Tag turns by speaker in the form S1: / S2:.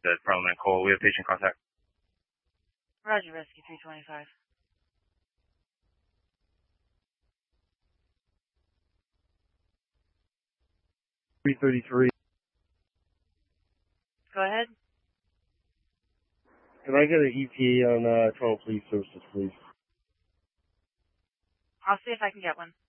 S1: The Parliament Cole. We have patient contact.
S2: Roger, Rescue 325. Go ahead.
S3: Can I get an ETA on Toronto Police Services, please?
S2: I'll see if I can get one.